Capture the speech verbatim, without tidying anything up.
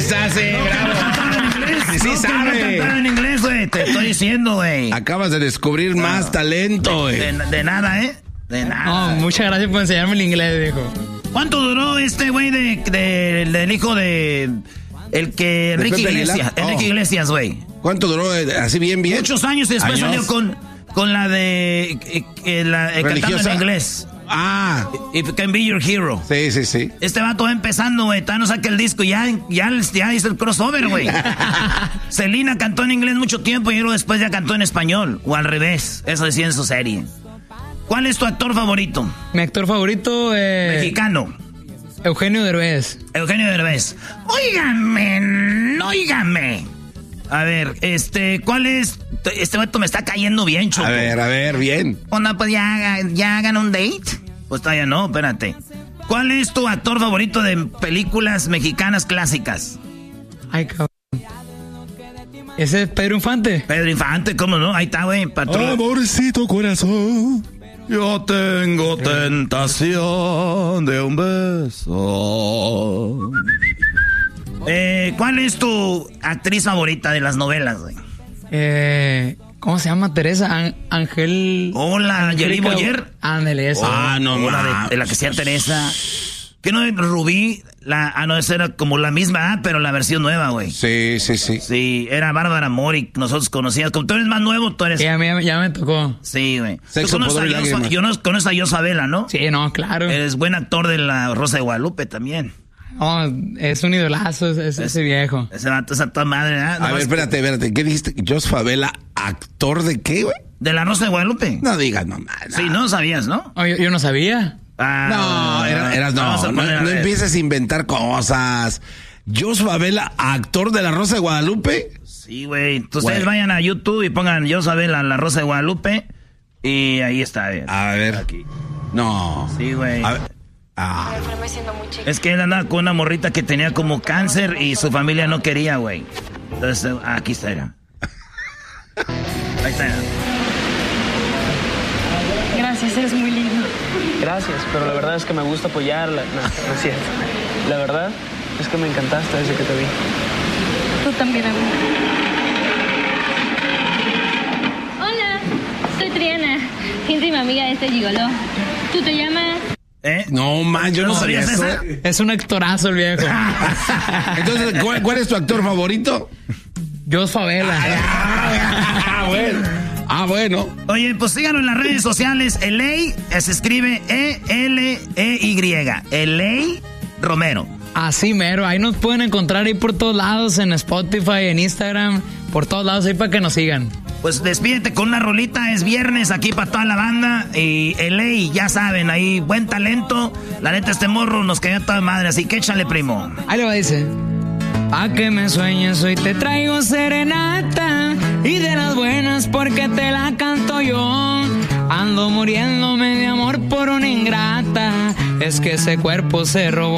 está, sí, bravo. Sí, sí no, sabe. No en inglés, güey. Te estoy diciendo, güey. Acabas de descubrir no. más talento, güey. De, de, de nada, ¿eh? De nada. No, muchas gracias por enseñarme el inglés, viejo. ¿Cuánto duró este güey de, de, del hijo de... El que... Enrique Iglesias. Oh. Enrique Iglesias, güey. ¿Cuánto duró? Así bien, bien. Muchos años y después ¿Años? salió con, con la de... Eh, eh, la, eh, cantando en inglés. Ah. If you can be your hero. Sí, sí, sí. Este vato va empezando, güey. Todavía no saca el disco. Ya, ya, ya hizo el crossover, güey. Selena cantó en inglés mucho tiempo y luego después ya cantó en español. O al revés. Eso decía en su serie. ¿Cuál es tu actor favorito? Mi actor favorito... Eh... Mexicano. Eugenio Derbez. Eugenio Derbez. Óigame, óigame. A ver, este, ¿cuál es? Este vato me está cayendo bien, Choco. A ver, a ver, bien. Onda, pues ya, ya hagan un date. Pues todavía no, espérate. ¿Cuál es tu actor favorito de películas mexicanas clásicas? Ay, cabrón. ¿Ese es Pedro Infante? Pedro Infante, ¿cómo no? Ahí está, güey. Patrón. Amorcito corazón. Yo tengo tentación de un beso. Eh, ¿cuál es tu actriz favorita de las novelas, güey? Eh, ¿cómo se llama? Teresa An- Ángel. Hola, Yeli Boyer. Ándale, esa. Ah, no, Hola, de, de la que sea Teresa. ¿Qué no? Rubí. La, ah, no, esa era como la misma, ah, pero la versión nueva, güey. Sí, sí, sí. Sí, era Bárbara Mori, nosotros conocíamos. Como tú eres más nuevo, tú eres... Sí, a mí ya, ya me tocó. Sí, güey. Sexo, Tú conoces a Yosa, yo no conoces a Yosabela, ¿no? Sí, no, claro. Eres buen actor de La Rosa de Guadalupe también. No, es un idolazo ese, es, ese viejo. Ese vato es a toda madre, ¿eh? A ver, espérate, espérate. ¿Qué dijiste? ¿Jos Favela, actor de qué, güey? De La Rosa de Guadalupe. No digas nomás. No. Sí, no sabías, ¿no? Oh, yo, yo no sabía. Ah, no, eras, eras no, no, no, no empieces a inventar cosas. Jos Favela, actor de La Rosa de Guadalupe. Sí, güey. Ustedes vayan a YouTube y pongan Jos Favela, La Rosa de Guadalupe. Y ahí está. Bien. A ver. Aquí. No. Sí, güey. Ah. Es que él andaba con una morrita que tenía como cáncer y su familia no quería, güey. Entonces, aquí está. Era. Ahí está. Era. Gracias, eres muy lindo. Gracias, pero la verdad es que me gusta apoyarla. No, no es cierto. La verdad es que me encantaste desde que te vi. Tú también, amigo. Hola, soy Triana, íntima amiga de este gigoló. ¿Tú te llamas? ¿Eh? No, man, yo no, no sabía eso. Esa? Es un actorazo el viejo. Entonces, ¿cuál, ¿cuál es tu actor favorito? Jos Favela. Ah, bueno. Ah, bueno. Oye, pues síganos en las redes sociales. Eley se escribe E L E Y. Eley Romero. Así mero, ahí nos pueden encontrar ahí por todos lados, en Spotify, en Instagram, por todos lados ahí para que nos sigan. Pues despídete con una rolita, es viernes aquí para toda la banda. Y Eley, ya saben, ahí buen talento. La neta, este morro nos cayó toda madre, así que échale, primo. Ahí le va, dice. Pa' que me sueñes, hoy te traigo serenata. Y de las buenas porque te la canto yo. Ando muriéndome de amor por una ingrata. Es que ese cuerpo se robó.